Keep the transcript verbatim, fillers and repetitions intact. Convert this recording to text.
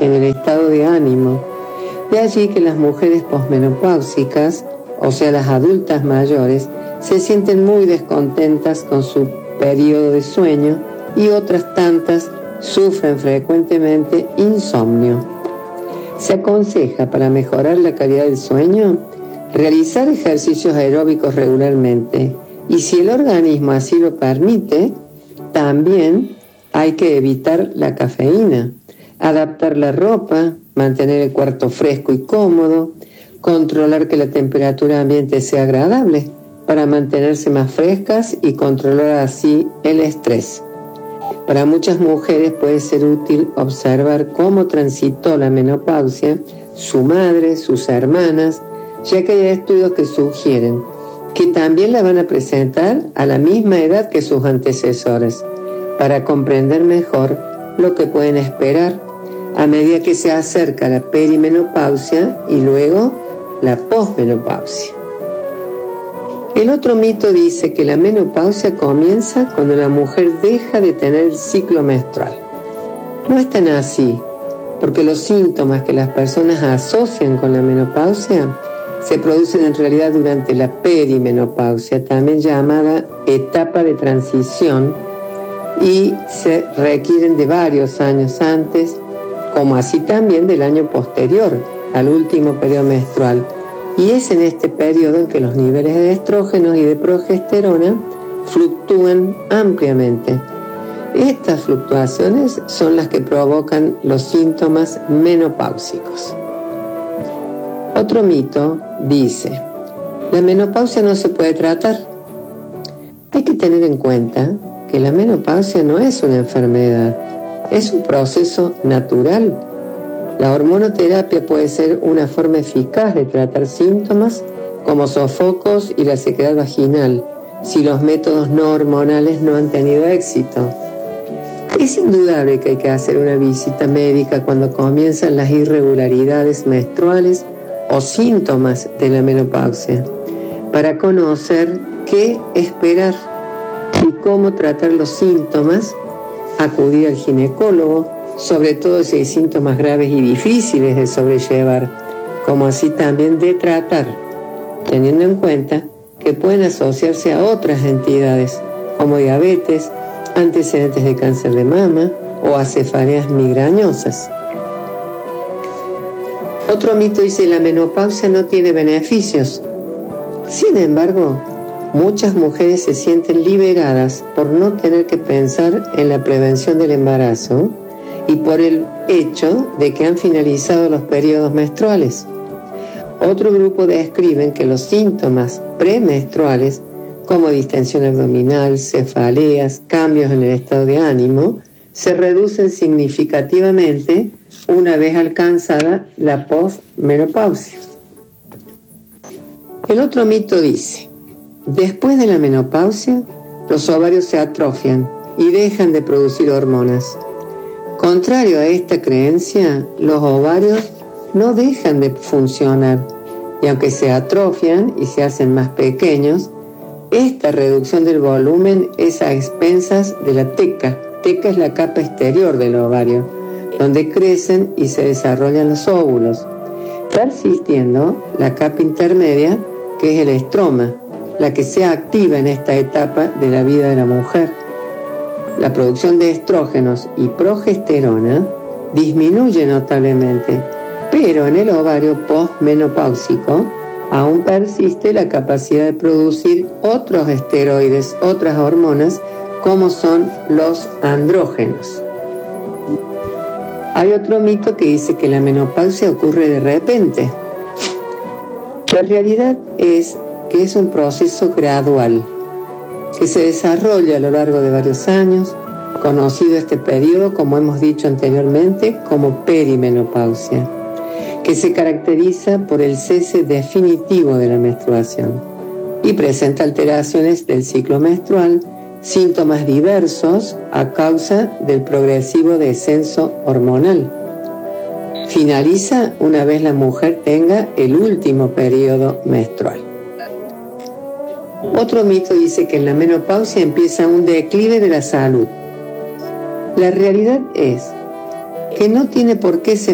en el estado de ánimo. De allí que las mujeres posmenopáusicas, o sea las adultas mayores, se sienten muy descontentas con su periodo de sueño y otras tantas sufren frecuentemente insomnio. Se aconseja, para mejorar la calidad del sueño, realizar ejercicios aeróbicos regularmente, y si el organismo así lo permite, también hay que evitar la cafeína, adaptar la ropa, mantener el cuarto fresco y cómodo, controlar que la temperatura ambiente sea agradable para mantenerse más frescas y controlar así el estrés. Para muchas mujeres puede ser útil observar cómo transitó la menopausia su madre, sus hermanas, ya que hay estudios que sugieren que también la van a presentar a la misma edad que sus antecesores, para comprender mejor lo que pueden esperar a medida que se acerca la perimenopausia y luego la posmenopausia. El otro mito dice que la menopausia comienza cuando la mujer deja de tener el ciclo menstrual. No es tan así, porque los síntomas que las personas asocian con la menopausia se producen en realidad durante la perimenopausia, también llamada etapa de transición, y se requieren de varios años antes, como así también del año posterior al último periodo menstrual. Y es en este periodo en que los niveles de estrógenos y de progesterona fluctúan ampliamente. Estas fluctuaciones son las que provocan los síntomas menopáusicos. Otro mito dice: la menopausia no se puede tratar. Hay que tener en cuenta que la menopausia no es una enfermedad, es un proceso natural. La hormonoterapia puede ser una forma eficaz de tratar síntomas como sofocos y la sequedad vaginal, si los métodos no hormonales no han tenido éxito. Es indudable que hay que hacer una visita médica cuando comienzan las irregularidades menstruales o síntomas de la menopausia, para conocer qué esperar y cómo tratar los síntomas, acudir al ginecólogo, sobre todo si hay síntomas graves y difíciles de sobrellevar, como así también de tratar, teniendo en cuenta que pueden asociarse a otras entidades, como diabetes, antecedentes de cáncer de mama o a cefaleas migrañosas. Otro mito dice que la menopausia no tiene beneficios. Sin embargo, muchas mujeres se sienten liberadas por no tener que pensar en la prevención del embarazo y por el hecho de que han finalizado los periodos menstruales. Otro grupo describen que los síntomas premenstruales, como distensión abdominal, cefaleas, cambios en el estado de ánimo, se reducen significativamente una vez alcanzada la posmenopausia. El otro mito dice: después de la menopausia, los ovarios se atrofian y dejan de producir hormonas. Contrario a esta creencia, los ovarios no dejan de funcionar, y aunque se atrofian y se hacen más pequeños, esta reducción del volumen es a expensas de la teca. Teca es la capa exterior del ovario, donde crecen y se desarrollan los óvulos, persistiendo la capa intermedia, que es el estroma, la que se activa en esta etapa de la vida de la mujer. La producción de estrógenos y progesterona disminuye notablemente, pero en el ovario posmenopáusico aún persiste la capacidad de producir otros esteroides, otras hormonas, como son los andrógenos. Hay otro mito que dice que la menopausia ocurre de repente. La realidad es que es un proceso gradual, que se desarrolla a lo largo de varios años, conocido este periodo, como hemos dicho anteriormente, como perimenopausia, que se caracteriza por el cese definitivo de la menstruación y presenta alteraciones del ciclo menstrual, síntomas diversos a causa del progresivo descenso hormonal. Finaliza una vez la mujer tenga el último periodo menstrual. Otro mito dice que en la menopausia empieza un declive de la salud. La realidad es que no tiene por qué ser